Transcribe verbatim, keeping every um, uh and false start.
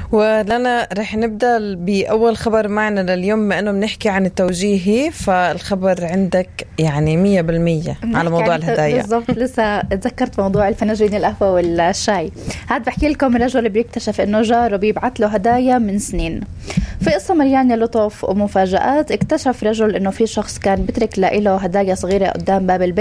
ولنا رح نبدأ بأول خبر معنا لليوم، ما أنه بنحكي عن التوجيهي، فالخبر عندك يعني مية بالمية على موضوع الهدايا. بالضبط، لسه تذكرت موضوع الفناجين القهوة والشاي. هاد بحكي لكم رجل بيكتشف أنه جاره بيبعت له هدايا من سنين. في قصة مليانة لطف ومفاجآت. اكتشف رجل أنه في شخص كان بترك له هدايا صغيرة قدام باب البيت